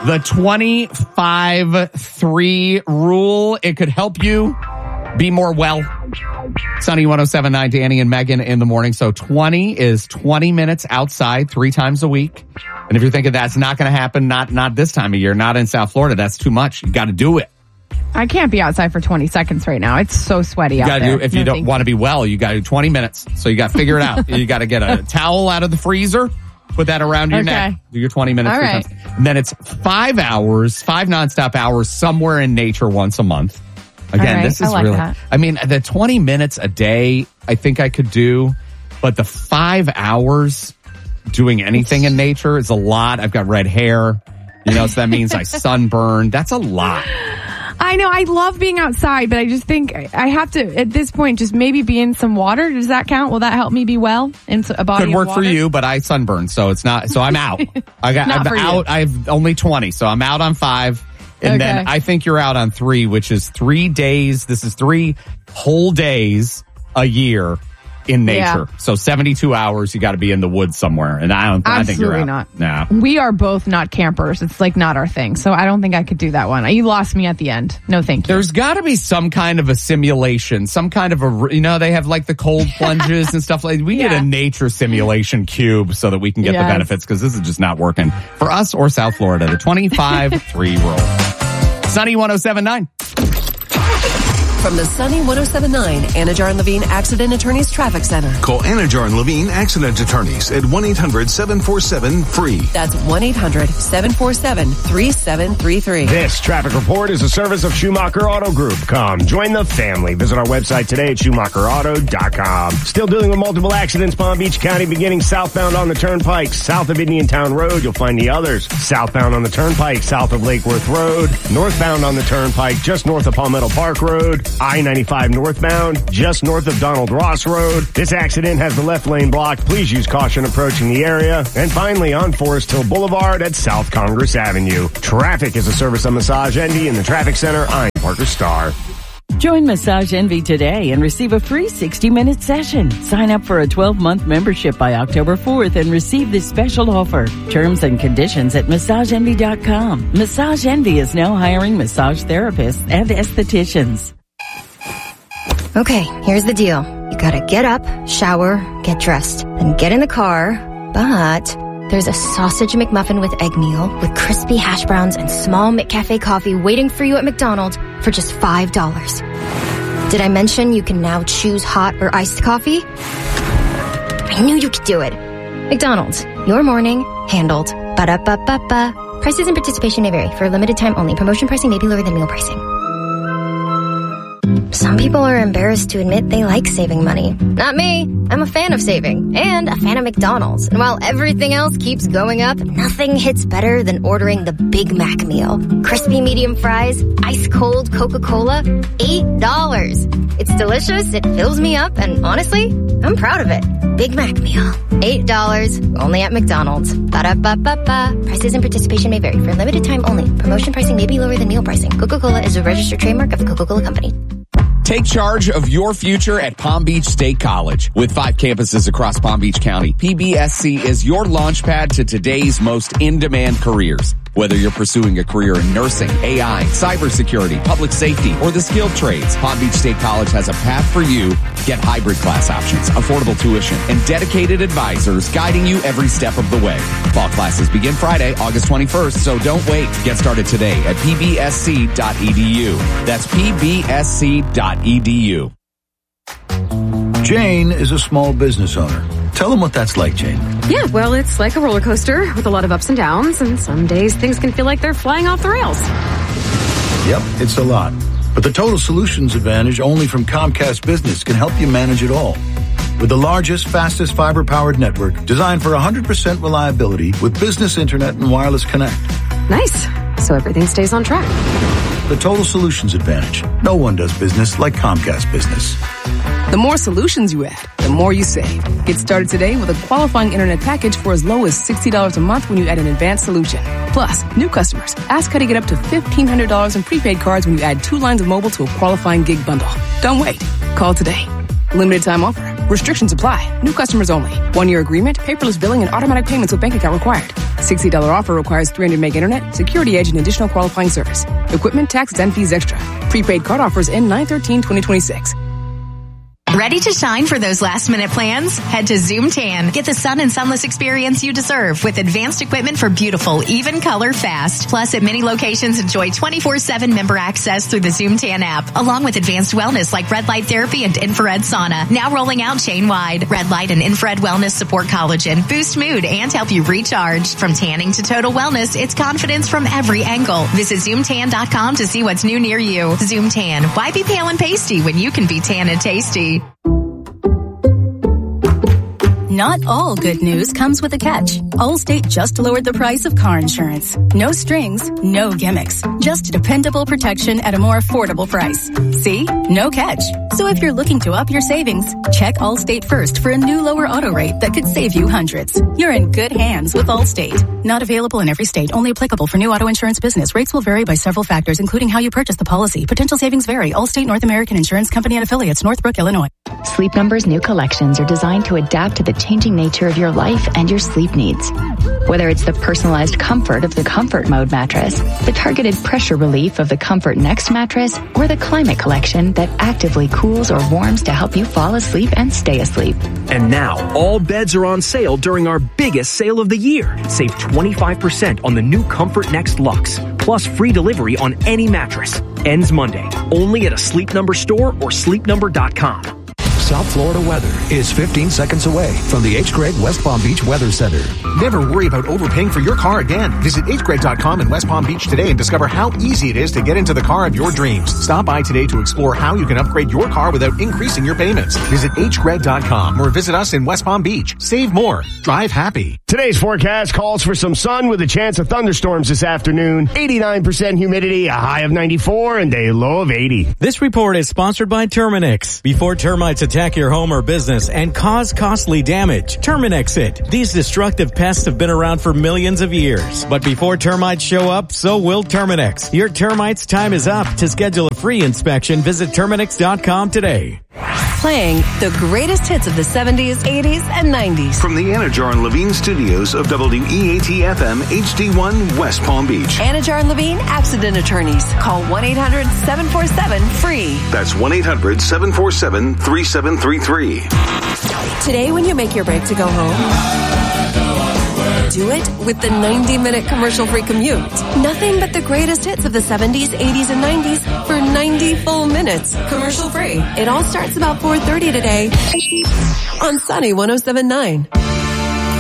The 25-3 rule. It could help you be more well. Sunny 107.9, Danny and Megan in the morning. So 20 is 20 minutes outside 3 times a week. And if you're thinking that's not going to happen, not this time of year, not in South Florida, that's too much. You got to do it. I can't be outside for 20 seconds right now. It's so sweaty out there. If you don't want to be well, you got to do 20 minutes. So you got to figure it out. You got to get a towel out of the freezer, put that around your neck, do your 20 minutes. All right. And then it's 5 nonstop hours somewhere in nature once a month. Again, this is really, I mean, the 20 minutes a day, I think I could do, but the 5 hours doing anything in nature is a lot. I've got red hair, so that means I sunburned. That's a lot. I know. I love being outside, but I just think I have to, at this point, just maybe be in some water. Does that count? Will that help me be well in a body Could work of water? for you, but I sunburned, so it's not. So I'm out. I'm out. I have only 20, so I'm out on 5. And then I think you're out on 3, which is 3 days. This is 3 whole days a year in nature. Yeah. So 72 hours, you got to be in the woods somewhere. And I think you're out. Not. Nah. We are both not campers. It's like not our thing. So I don't think I could do that one. You lost me at the end. No, thank you. There's got to be some kind of a simulation, some kind of a, they have like the cold plunges and stuff like that. We need a nature simulation cube so that we can get the benefits, because this is just not working for us or South Florida. The 25-3 rule. Sunny 107.9. From the Sunny 107.9 Anajar and Levine Accident Attorneys Traffic Center. Call Anajar and Levine Accident Attorneys at 1-800-747-FREE. That's 1-800-747-3733. This traffic report is a service of Schumacher Auto Group. Come, join the family. Visit our website today at SchumacherAuto.com. Still dealing with multiple accidents, Palm Beach County, beginning southbound on the Turnpike. South of Indian Town Road, you'll find the others. Southbound on the Turnpike, south of Lake Worth Road. Northbound on the Turnpike, just north of Palmetto Park Road. I-95 northbound, just north of Donald Ross Road. This accident has the left lane blocked. Please use caution approaching the area. And finally, on Forest Hill Boulevard at South Congress Avenue. Traffic is a service of Massage Envy in the Traffic Center. I'm Parker Starr. Join Massage Envy today and receive a free 60-minute session. Sign up for a 12-month membership by October 4th and receive this special offer. Terms and conditions at MassageEnvy.com. Massage Envy is now hiring massage therapists and estheticians. Okay, here's the deal. You gotta get up, shower, get dressed, then get in the car, but there's a sausage McMuffin with egg meal with crispy hash browns and small McCafe coffee waiting for you at McDonald's for just $5. Did I mention you can now choose hot or iced coffee? I knew you could do it. McDonald's, your morning, handled. Ba-da-ba-ba-ba. Prices and participation may vary. For a limited time only. Promotion pricing may be lower than meal pricing. Some people are embarrassed to admit they like saving money. Not me. I'm a fan of saving and a fan of McDonald's. And while everything else keeps going up, nothing hits better than ordering the Big Mac meal. Crispy medium fries, ice cold Coca-Cola, $8. It's delicious, it fills me up, and honestly, I'm proud of it. Big Mac meal. $8, only at McDonald's. Ba-da-ba-ba-ba. Prices and participation may vary. For a limited time only. Promotion pricing may be lower than meal pricing. Coca-Cola is a registered trademark of the Coca-Cola Company. Take charge of your future at Palm Beach State College. With 5 campuses across Palm Beach County, PBSC is your launchpad to today's most in-demand careers. Whether you're pursuing a career in nursing, AI, cybersecurity, public safety, or the skilled trades, Palm Beach State College has a path for you. Get hybrid class options, affordable tuition, and dedicated advisors guiding you every step of the way. Fall classes begin Friday, August 21st, so don't wait. Get started today at pbsc.edu. That's pbsc.edu. Jane is a small business owner. Tell them what that's like, Jane. Yeah, well, it's like a roller coaster with a lot of ups and downs, and some days things can feel like they're flying off the rails. Yep, it's a lot. But the Total Solutions Advantage only from Comcast Business can help you manage it all. With the largest, fastest fiber-powered network designed for 100% reliability with business internet and wireless connect. Nice. So everything stays on track. The Total Solutions Advantage. No one does business like Comcast Business. The more solutions you add, the more you save. Get started today with a qualifying internet package for as low as $60 a month when you add an advanced solution. Plus, new customers, ask how to get up to $1,500 in prepaid cards when you add 2 lines of mobile to a qualifying gig bundle. Don't wait. Call today. Limited time offer. Restrictions apply. New customers only. 1-year agreement, paperless billing, and automatic payments with bank account required. $60 offer requires 300 meg internet, security edge, and additional qualifying service. Equipment, taxes, and fees extra. Prepaid card offers end 9/13/2026. Ready to shine for those last-minute plans? Head to Zoom Tan. Get the sun and sunless experience you deserve with advanced equipment for beautiful, even color fast. Plus, at many locations, enjoy 24/7 member access through the Zoom Tan app, along with advanced wellness like red light therapy and infrared sauna. Now rolling out chain-wide. Red light and infrared wellness support collagen, boost mood, and help you recharge. From tanning to total wellness, it's confidence from every angle. Visit ZoomTan.com to see what's new near you. Zoom Tan. Why be pale and pasty when you can be tan and tasty? Not all good news comes with a catch. Allstate just lowered the price of car insurance. No strings, no gimmicks. Just dependable protection at a more affordable price. See? No catch. So if you're looking to up your savings, check Allstate first for a new lower auto rate that could save you hundreds. You're in good hands with Allstate. Not available in every state. Only applicable for new auto insurance business. Rates will vary by several factors, including how you purchase the policy. Potential savings vary. Allstate North American Insurance Company and Affiliates, Northbrook, Illinois. Sleep Number's new collections are designed to adapt to the changing nature of your life and your sleep needs. Whether it's the personalized comfort of the Comfort Mode mattress, the targeted pressure relief of the Comfort Next mattress, or the Climate Collection that actively cools or warms to help you fall asleep and stay asleep. And now, all beds are on sale during our biggest sale of the year. Save 25% on the new Comfort Next Luxe, plus free delivery on any mattress. Ends Monday, only at a Sleep Number store or sleepnumber.com. South Florida weather is 15 seconds away from the H. Gregg West Palm Beach Weather Center. Never worry about overpaying for your car again. Visit hgregg.com in West Palm Beach today and discover how easy it is to get into the car of your dreams. Stop by today to explore how you can upgrade your car without increasing your payments. Visit hgregg.com or visit us in West Palm Beach. Save more. Drive happy. Today's forecast calls for some sun with a chance of thunderstorms this afternoon. 89% humidity, a high of 94, and a low of 80. This report is sponsored by Terminix. Before termites attack your home or business and cause costly damage, Terminix it. These destructive pests have been around for millions of years. But before termites show up, so will Terminix. Your termites' time is up. To schedule a free inspection, visit Terminix.com today. Playing the greatest hits of the 70s, 80s, and 90s. From the Anajar and Levine studios of WEAT-FM HD1 West Palm Beach. Anajar and Levine Accident Attorneys. Call 1-800-747-FREE. That's 1-800-747-3733. Today, when you make your break to go home, do it with the 90-minute commercial-free commute. Nothing but the greatest hits of the 70s, 80s, and 90s for 90 full minutes. Commercial-free. It all starts about 4:30 today on Sunny 107.9.